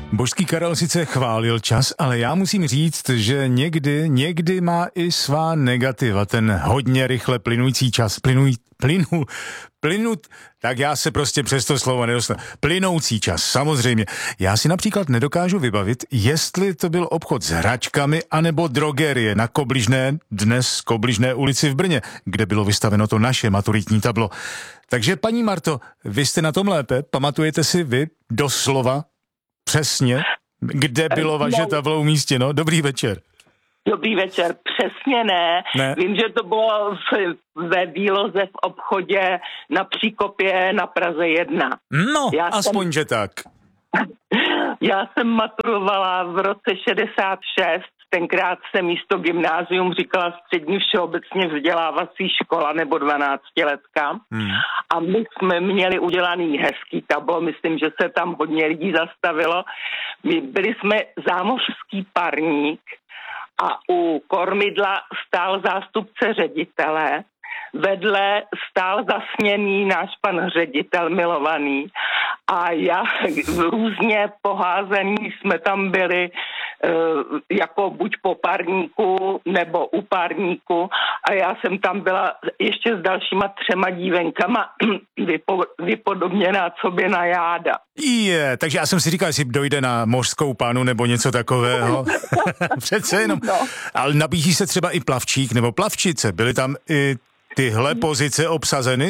Božský Karel sice chválil čas, ale já musím říct, že někdy má i svá negativa. Ten hodně rychle plynující čas, tak já se prostě přes to slovo nedostanu. Plynoucí čas, samozřejmě. Já si například nedokážu vybavit, jestli to byl obchod s hračkami anebo drogerie na dnes Kobližné ulici v Brně, kde bylo vystaveno to naše maturitní tablo. Takže paní Marto, vy jste na tom lépe? Pamatujete si vy doslova přesně, kde bylo vaše tablo umístěno? Dobrý večer. Dobrý večer, přesně ne. Vím, že to bylo ve výloze v obchodě na Příkopě na Praze 1. No, že tak. Já jsem maturovala v roce 66, tenkrát se místo gymnázium říkala střední všeobecně vzdělávací škola nebo 12letka. A my jsme měli udělaný hezký tablo, myslím, že se tam hodně lidí zastavilo. Byli jsme zámořský parník a u kormidla stál zástupce ředitele, vedle stál zasněný náš pan ředitel milovaný a já různě poházený jsme tam byli jako buď po parníku nebo u parníku a já jsem tam byla ještě s dalšíma 3 dívenkama vypodobněná sobě na jáda. Takže já jsem si říkal, jestli dojde na mořskou panu nebo něco takového. Přece jenom. No. Ale nabízí se třeba i plavčík nebo plavčice. Byly tam i tyhle pozice obsazeny?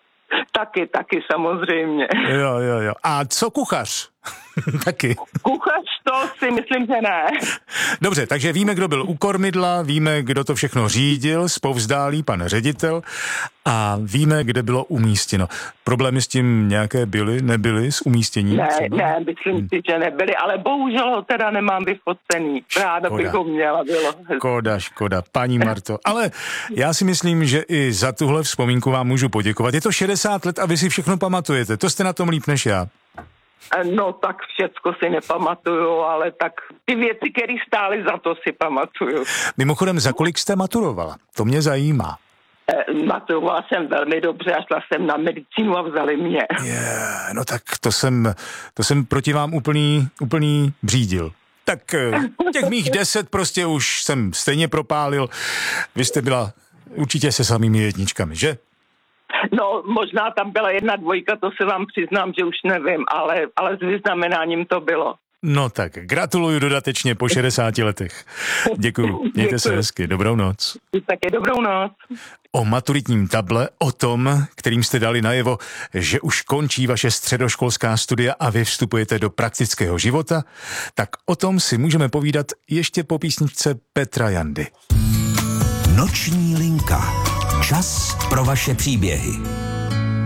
Taky samozřejmě. Jo. A co kuchař? Taky. Kuchař to si myslím, že ne. Dobře, takže víme, kdo byl u kormidla, víme, kdo to všechno řídil, zpovzdálí pan ředitel a víme, kde bylo umístěno. Problémy s tím nějaké nebyly s umístěním? Ne, myslím si, že nebyly, ale bohužel ho teda nemám vyfocený. Ráda bych ho měla, bylo. Škoda, paní Marto. Ale já si myslím, že i za tuhle vzpomínku vám můžu poděkovat. Je to 60 let a vy si všechno pamatujete. To jste na tom líp než já. No tak všecko si nepamatuju, ale tak ty věci, které stály za to, si pamatuju. Mimochodem, za kolik jste maturovala? To mě zajímá. Maturovala jsem velmi dobře a šla jsem na medicínu a vzali mě. No tak to jsem proti vám úplný břídil. Tak těch mých 10 prostě už jsem stejně propálil. Vy jste byla určitě se samými jedničkami, že? No, možná tam byla 1, 2, to se vám přiznám, že už nevím, ale s vyznamenáním to bylo. No tak, gratuluju dodatečně po 60 letech. Děkuju, mějte se hezky, dobrou noc. Také dobrou noc. O maturitním table, o tom, kterým jste dali najevo, že už končí vaše středoškolská studia a vy vstupujete do praktického života, tak o tom si můžeme povídat ještě po písničce Petra Jandy. Noční linka. Čas pro vaše příběhy.